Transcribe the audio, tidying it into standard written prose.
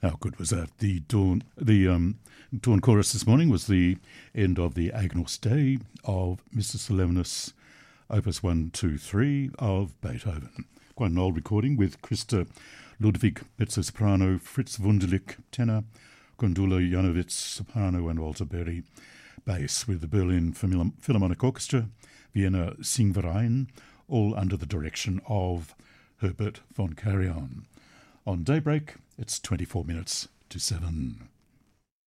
How good was that? The dawn chorus this morning was the end of the Agnus Dei of Mr. Solemnis, Opus 123 of Beethoven. Quite an old recording with Christa Ludwig mezzo-soprano, Fritz Wunderlich tenor, Gundula Janowitz soprano, and Walter Berry bass, with the Berlin Philharmonic Orchestra, Vienna Singverein, all under the direction of Herbert von Karajan. On Daybreak, it's 24 minutes to 7.